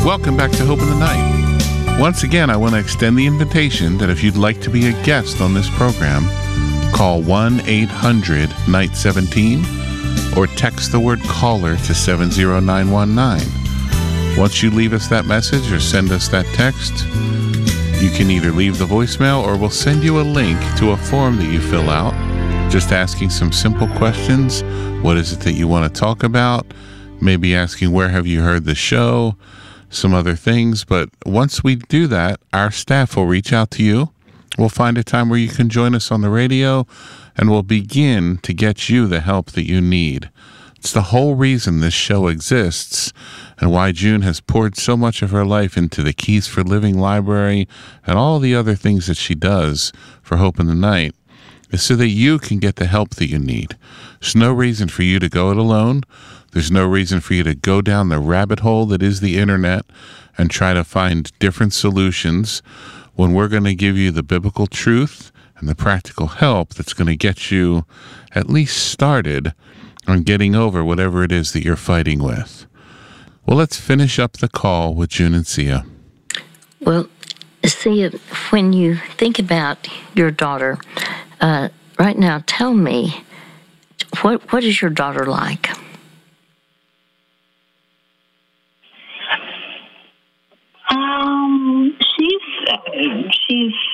Welcome back to Hope in the Night. Once again, I want to extend the invitation that if you'd like to be a guest on this program, call 1-800-NIGHT-17 or text the word caller to 70919. Once you leave us that message or send us that text, you can either leave the voicemail or we'll send you a link to a form that you fill out, just asking some simple questions. What is it that you want to talk about? Maybe asking where have you heard the show? Some other things. But once we do that, our staff will reach out to you. We'll find a time where you can join us on the radio, and we'll begin to get you the help that you need. It's the whole reason this show exists and why June has poured so much of her life into the Keys for Living library and all the other things that she does for Hope in the Night, is so that you can get the help that you need. There's no reason for you to go it alone. There's no reason for you to go down the rabbit hole that is the internet and try to find different solutions when we're going to give you the biblical truth and the practical help that's going to get you at least started on getting over whatever it is that you're fighting with. Well, let's finish up the call with June and Sia. Well, Sia, when you think about your daughter, right now, tell me, what is your daughter like? She's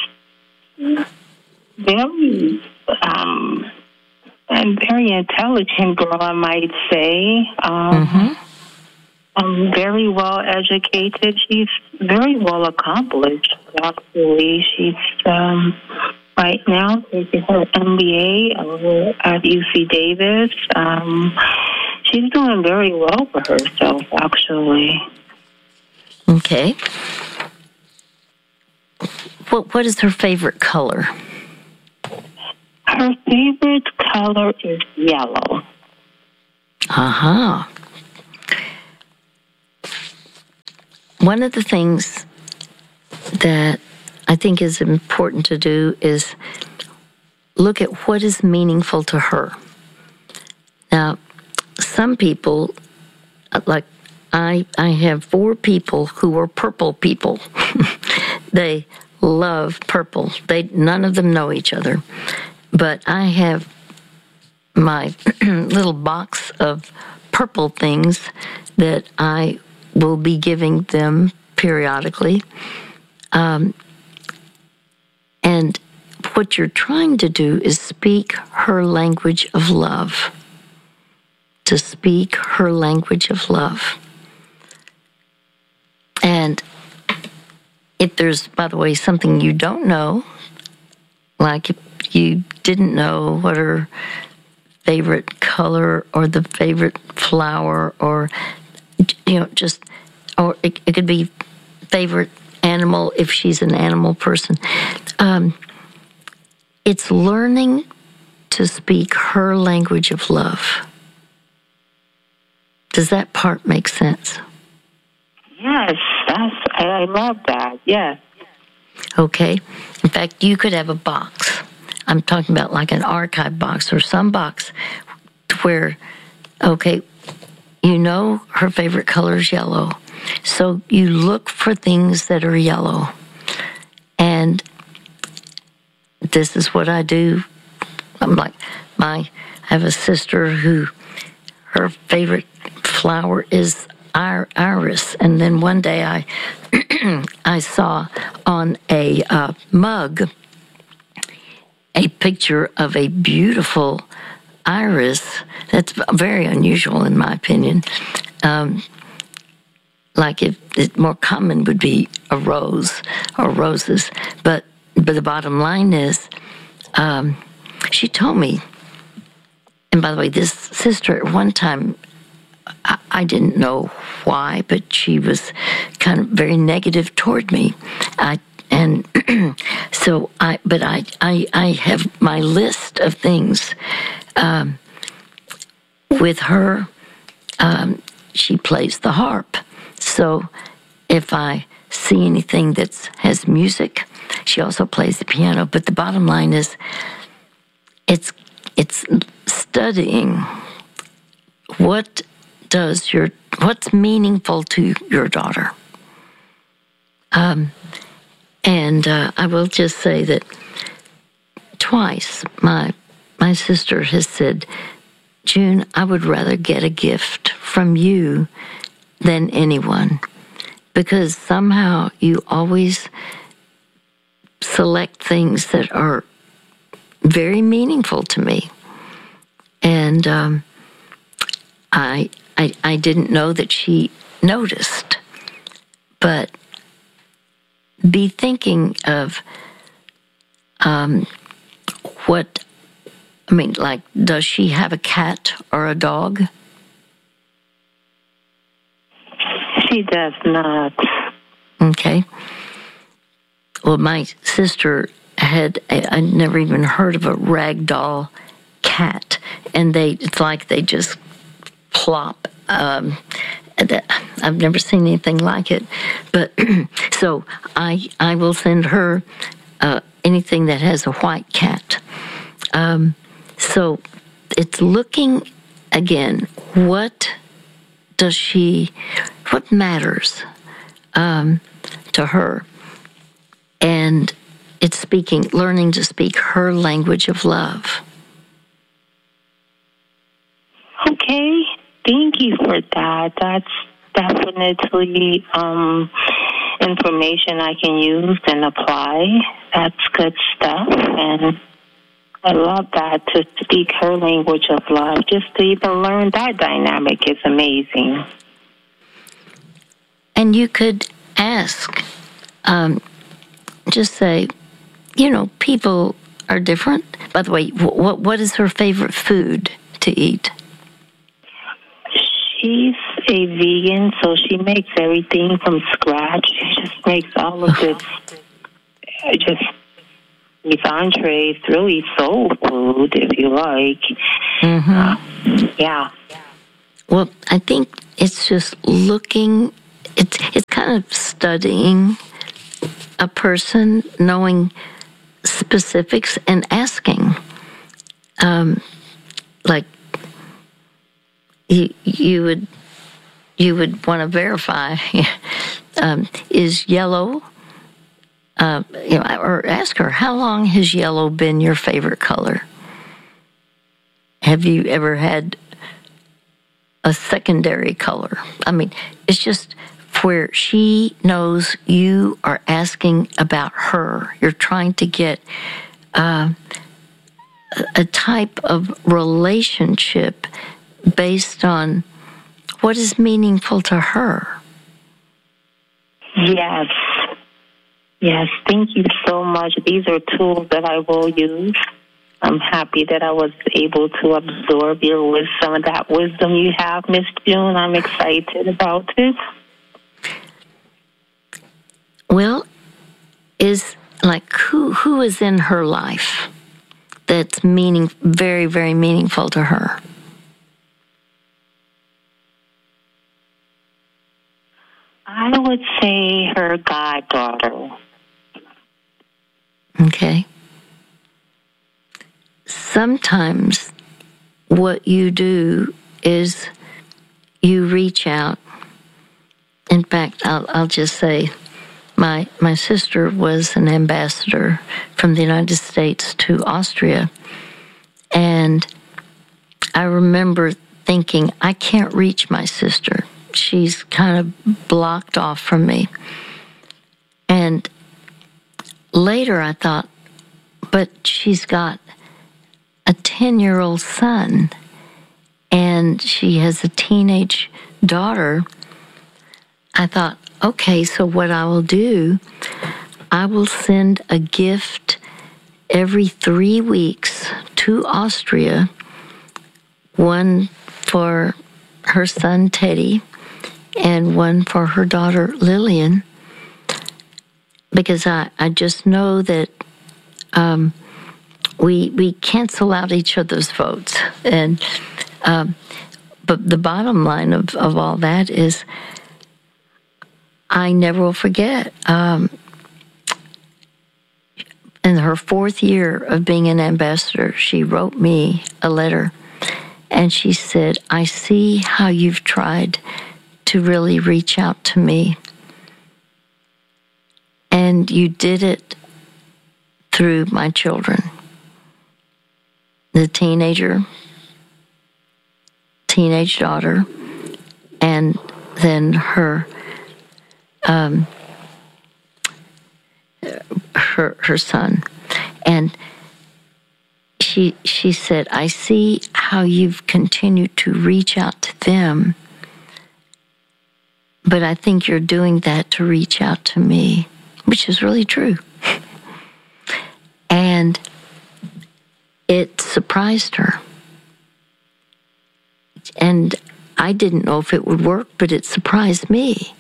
very a very intelligent girl, I might say. Very well educated. She's very well accomplished, actually. She's right now taking her MBA at UC Davis. She's doing very well for herself, actually. Okay. What is her favorite color? Her favorite color is yellow. One of the things that I think is important to do is look at what is meaningful to her. Now, some people, like I have 4 people who are purple people. They love purple. None of them know each other. But I have my little box of purple things that I will be giving them periodically. And what you're trying to do is speak her language of love. To speak her language of love. And if there's, by the way, something you don't know, like if you didn't know what her favorite color or the favorite flower or, just, or it could be favorite animal if she's an animal person. It's learning to speak her language of love. Does that part make sense? Yes, I love that, yes. Okay. In fact, you could have a box. I'm talking about like an archive box or some box where, okay, her favorite color is yellow. So you look for things that are yellow. And this is what I do. I'm like, I have a sister who her favorite flower is iris, and then one day I saw on a mug a picture of a beautiful iris that's very unusual in my opinion. Like if it more common would be a rose or roses, but the bottom line is, she told me, and by the way, this sister at one time, I didn't know why, but she was kind of very negative toward me. I have my list of things with her. She plays the harp, so if I see anything that has music, she also plays the piano. But the bottom line is, it's studying what's meaningful to your daughter. And I will just say that twice my sister has said, June, I would rather get a gift from you than anyone, because somehow you always select things that are very meaningful to me. And I didn't know that she noticed, but be thinking of what, I mean, like, does she have a cat or a dog? She does not. Okay. Well, my sister I'd never even heard of a ragdoll cat, and it's like they just plop. I've never seen anything like it, but so I will send her anything that has a white cat. So it's looking again. What matters to her, and it's learning to speak her language of love. Okay, thank you for that. That's definitely information I can use and apply. That's good stuff, and I love that, to speak her language of love. Just to even learn that dynamic is amazing. And you could ask, just say, people are different. By the way, what is her favorite food to eat? She's a vegan, so she makes everything from scratch. She just makes all of this, just these entrees, really soul food, if you like. Mm-hmm. Yeah. Well, I think it's just looking. It's kind of studying a person, knowing specifics, and asking. Like you would want to verify, is yellow, or ask her, how long has yellow been your favorite color? Have you ever had a secondary color? I mean, it's just where she knows you are asking about her. You're trying to get a type of relationship based on what is meaningful to her. Yes. Yes, thank you so much. These are tools that I will use. I'm happy that I was able to absorb some of that wisdom you have, Miss June. I'm excited about it. Well, who is in her life that's very, very meaningful to her? I would say her goddaughter. Okay. Sometimes what you do is you reach out. In fact, I'll just say, my sister was an ambassador from the United States to Austria, and I remember thinking, I can't reach my sister. She's kind of blocked off from me. And later I thought, but she's got a 10-year-old son, and she has a teenage daughter. I thought, okay, so what I will do, I will send a gift every 3 weeks to Austria, one for her son Teddy and one for her daughter Lillian, because I just know that we cancel out each other's votes. And but the bottom line of all that is, I never will forget, in her 4th year of being an ambassador, she wrote me a letter, and she said, I see how you've tried to really reach out to me. And you did it through my children. The teenage daughter, and then her son. And she said, I see how you've continued to reach out to them, but I think you're doing that to reach out to me, which is really true. And it surprised her. And I didn't know if it would work, but it surprised me.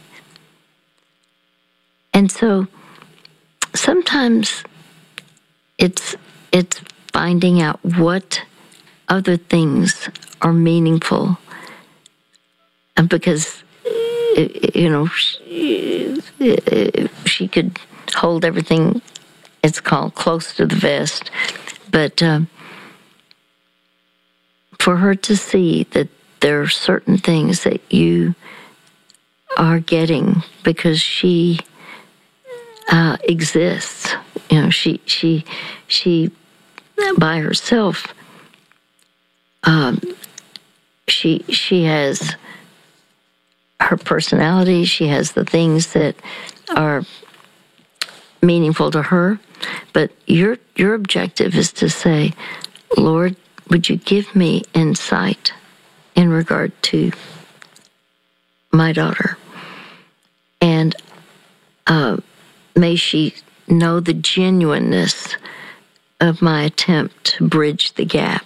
And so sometimes it's finding out what other things are meaningful, and because she could hold everything. It's called close to the vest, but for her to see that there are certain things that you are getting because she exists. She by herself. She has her personality. She has the things that are meaningful to her. But your objective is to say, Lord, would you give me insight in regard to my daughter? And may she know the genuineness of my attempt to bridge the gap.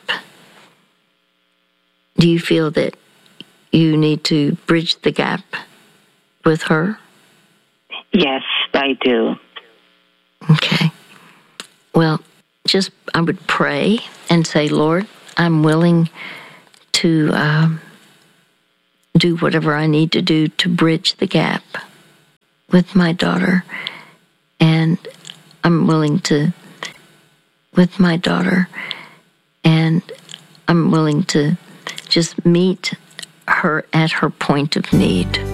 Do you feel that you need to bridge the gap with her? Yes, I do. Okay. Well, I would pray and say, Lord, I'm willing to do whatever I need to do to bridge the gap with my daughter. And I'm willing to, with my daughter, and I'm willing to just meet her at her point of need.